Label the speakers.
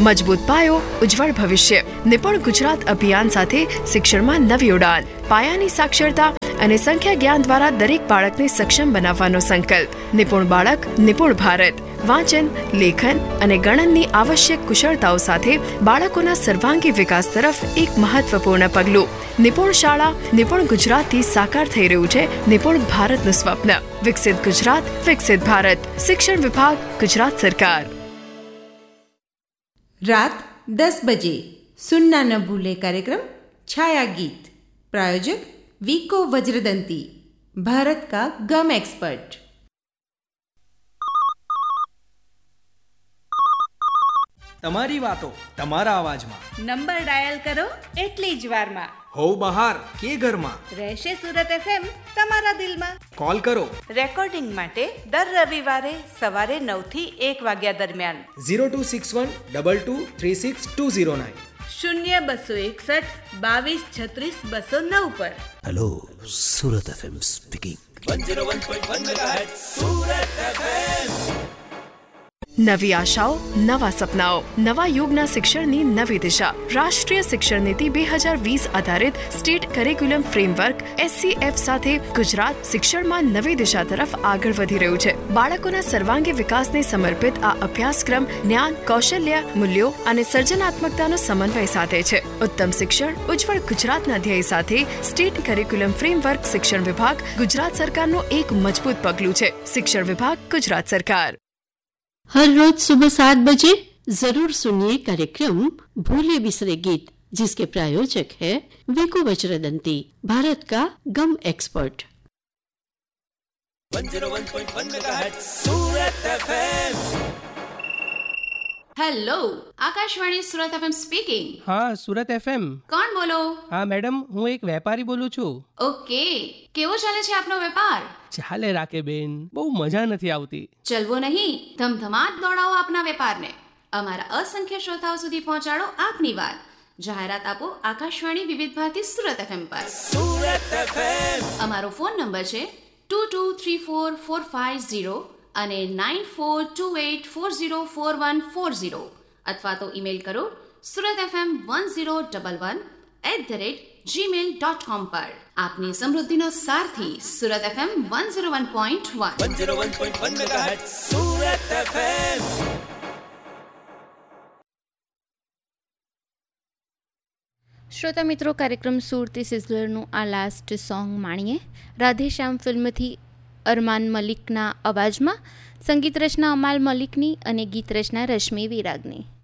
Speaker 1: મજબૂત પાયો, ઉજ્જવળ ભવિષ્ય. નિપુણ ગુજરાત અભિયાન સાથે શિક્ષણમાં નવી ઉડાન. પાયાની સાક્ષરતા અને સંખ્યા જ્ઞાન દ્વારા દરેક બાળકને સક્ષમ બનાવવાનો સંકલ્પ. નિપુણ બાળક, નિપુણ ભારત. વાંચન, લેખન અને ગણનની આવશ્યક કુશળતાઓ સાથે બાળકોના સર્વાંગી વિકાસ તરફ એક મહત્વપૂર્ણ પગલું. નિપુણ શાળા, નિપુણ ગુજરાતથી સાકાર થઈ રહ્યું છે નિપુણ ભારતનું સ્વપ્ન. વિકસિત ગુજરાત, વિકસિત ભારત. શિક્ષણ વિભાગ, ગુજરાત સરકાર.
Speaker 2: रात 10 बजे सुनना न भूले कार्यक्रम छाया गीत. प्रायोजक वीको वज्रदंती, भारत का गम एक्सपर्ट.
Speaker 3: તમારી વાતો તમારા અવાજમાં.
Speaker 4: નંબર ડાયલ કરો એટલી જ વારમાં.
Speaker 3: હોવ બહાર કે ઘરમાં,
Speaker 4: રહેશે સુરત FM તમારા દિલમાં.
Speaker 3: કોલ કરો
Speaker 4: રેકોર્ડિંગ માટે દર રવિવારે સવારે 9 થી 1 વાગ્યા દરમિયાન
Speaker 3: 026122362009
Speaker 4: 0261 22 36 209 પર.
Speaker 5: Hello, Surat FM speaking. 101.1 megahertz Surat FM.
Speaker 1: નવી આશાઓ, નવા સપનાઓ, નવા યુગના શિક્ષણની નવી દિશા. રાષ્ટ્રીય શિક્ષણ નીતિ 2020 આધારિત સ્ટેટ કરિક્યુલમ ફ્રેમવર્ક SCF સાથે ગુજરાત શિક્ષણમાં નવી દિશા તરફ આગળ વધી રહ્યું છે. બાળકોના સર્વાંગી વિકાસને સમર્પિત આ અભ્યાસક્રમ જ્ઞાન, કૌશલ્ય, મૂલ્યો અને સર્જનાત્મકતાનો સમન્વય સાધે છે. ઉત્તમ શિક્ષણ, ઉજ્જવળ ગુજરાતના ધ્યેય સાથે સ્ટેટ કરિક્યુલમ ફ્રેમવર્ક શિક્ષણ વિભાગ ગુજરાત સરકારનું એક મજબૂત પગલું છે. શિક્ષણ વિભાગ, ગુજરાત સરકાર.
Speaker 6: हर रोज सुबह 7 बजे जरूर सुनिए कार्यक्रम भूले बिसरे गीत, जिसके प्रायोजक है वीको वज्रदंती, भारत का गम एक्सपर्ट.
Speaker 5: 101.1 मेगाहर्ट्ज़ सूरत FM.
Speaker 7: Hello, Akashvani Surat FM speaking.
Speaker 8: હા, સુરત FM.
Speaker 7: કોણ બોલો?
Speaker 8: હા મેડમ, હું એક વેપારી બોલું છું.
Speaker 7: ઓકે, કેવો ચાલે છે આપનો વેપાર?
Speaker 8: ચાલે રાકે બેન, બહુ મજા નથી આવતી.
Speaker 7: ચલવો નહીં, ધમધમાટ દોડાવો આપના વેપારને. અમારા અસંખ્ય શ્રોતાઓ સુધી પહોંચાડો આપની વાત. જાહેરાત આપો આકાશવાણી વિવિધ ભારતી સુરત FM પર.
Speaker 5: સુરત FM.
Speaker 7: અમારો ફોન નંબર છે 22344550 અને 9428404140, અથવા તો ઈમેલ કરો suratfm1011@gmail.com પર. આપની સમૃદ્ધિનો સારથી Surat FM 101.1.
Speaker 5: 101.1 megahertz Surat FM.
Speaker 9: શ્રોતા મિત્રો, કાર્યક્રમ સુરતી સિઝલરનું આ લાસ્ટ સોંગ માણીએ. રાધેશ્યામ ફિલ્મથી અરમાન મલિકના અવાજમાં, સંગીત રચના અમાલ મલિકની અને ગીત રચના રશ્મિ વિરાગની.